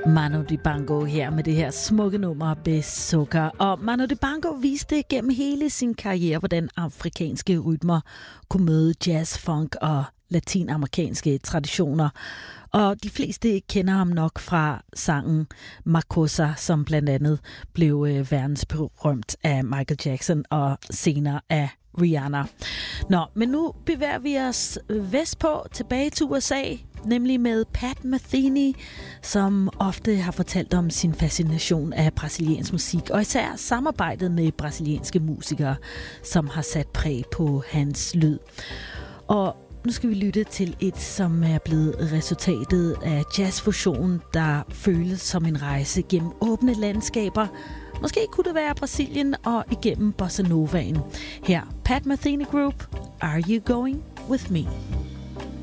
Manu Dibango her med det her smukke nummer Besoka. Og Manu Dibango viste gennem hele sin karriere, hvordan afrikanske rytmer kunne møde jazz, funk og latinamerikanske traditioner. Og de fleste kender ham nok fra sangen Makossa, som blandt andet blev verdensberømt af Michael Jackson og senere af Rihanna. Nå, men nu bevæger vi os vestpå tilbage til USA, nemlig med Pat Metheny, som ofte har fortalt om sin fascination af brasiliansk musik, og især samarbejdet med brasilianske musikere, som har sat præg på hans lyd. Og nu skal vi lytte til et, som er blevet resultatet af jazzfusion, der føles som en rejse gennem åbne landskaber. Måske kunne det være Brasilien og igennem Bossa Novaen. Her, Pat Metheny Group, Are You Going With Me?